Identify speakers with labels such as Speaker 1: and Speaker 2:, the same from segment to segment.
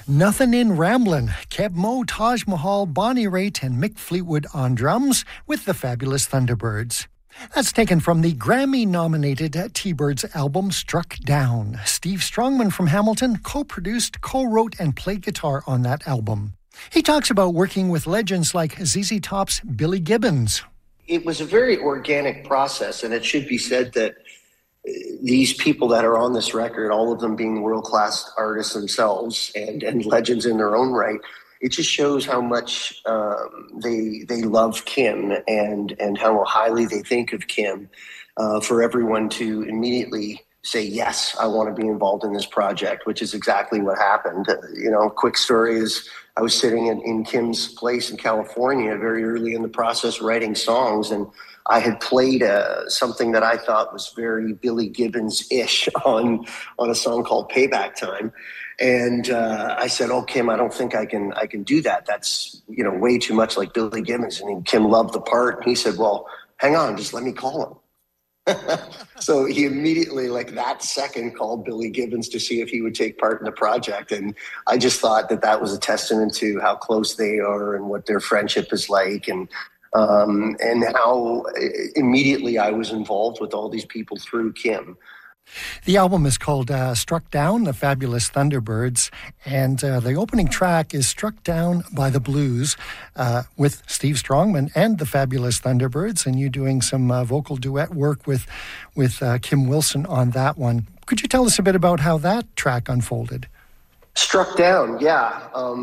Speaker 1: Nothing in Ramblin'. Keb Mo, Taj Mahal, Bonnie Raitt, and Mick Fleetwood on drums with the Fabulous Thunderbirds. That's taken from the Grammy-nominated T-Birds album Struck Down. Steve Strongman from Hamilton co-produced, co-wrote, and played guitar on that album. He talks about working with legends like ZZ Top's Billy Gibbons.
Speaker 2: It was a very organic process, and it should be said that these people that are on this record, all of them being world-class artists themselves and legends in their own right, it just shows how much they love Kim and how highly they think of Kim, for everyone to immediately say, yes, I want to be involved in this project, which is exactly what happened. Quick story is I was sitting in Kim's place in California very early in the process writing songs, and I had played something that I thought was very Billy Gibbons-ish on a song called Payback Time. And I said, "Oh, Kim, I don't think I can do that. That's, way too much like Billy Gibbons." And Kim loved the part. And he said, "Well, hang on, just let me call him." So he immediately, like that second, called Billy Gibbons to see if he would take part in the project. And I just thought that was a testament to how close they are and what their friendship is like, and how immediately I was involved with all these people through Kim.
Speaker 1: The album is called Struck Down, the Fabulous Thunderbirds, and the opening track is Struck Down by the Blues with Steve Strongman and the Fabulous Thunderbirds, and you doing some vocal duet work with Kim Wilson on that one. Could you tell us a bit about how that track unfolded?
Speaker 2: Struck Down, yeah.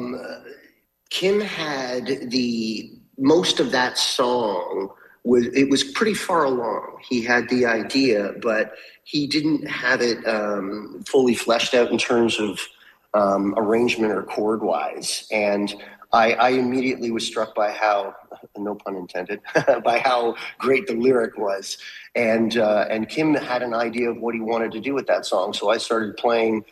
Speaker 2: Kim had most of that song. It was pretty far along. He had the idea, but he didn't have it fully fleshed out in terms of arrangement or chord-wise. And I immediately was struck by how, no pun intended, by how great the lyric was. And Kim had an idea of what he wanted to do with that song. So I started playing,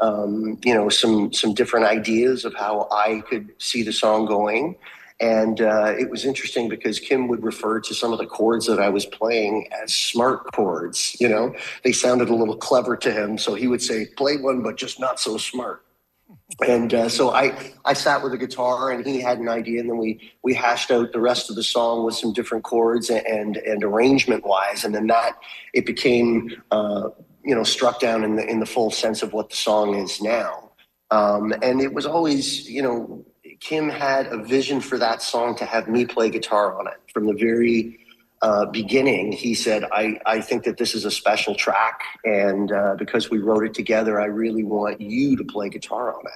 Speaker 2: some different ideas of how I could see the song going. And it was interesting because Kim would refer to some of the chords that I was playing as smart chords. They sounded a little clever to him. So he would say, "Play one, but just not so smart." And so I sat with the guitar, and he had an idea, and then we hashed out the rest of the song with some different chords and arrangement wise. And then it became, struck down in the full sense of what the song is now. And it was always, Kim had a vision for that song to have me play guitar on it. From the very beginning, he said, I think that this is a special track, and because we wrote it together, I really want you to play guitar on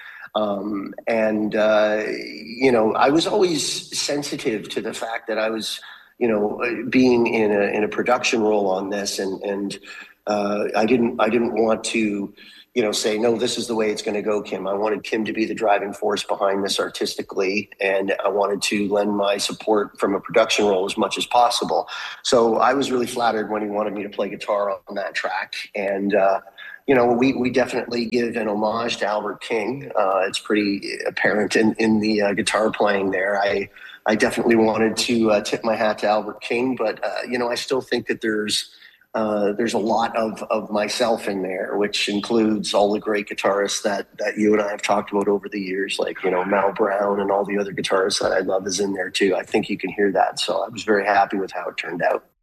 Speaker 2: it. I was always sensitive to the fact that I was, being in a production role on this, and I didn't want to say, "No, this is the way it's going to go, Kim." I wanted Kim to be the driving force behind this artistically, and I wanted to lend my support from a production role as much as possible. So I was really flattered when he wanted me to play guitar on that track. And, we definitely give an homage to Albert King. It's pretty apparent in the guitar playing there. I definitely wanted to tip my hat to Albert King, but, I still think that there's a lot of myself in there, which includes all the great guitarists that you and I have talked about over the years, like, Mal Brown and all the other guitarists that I love is in there too. I think you can hear that. So I was very happy with how it turned out.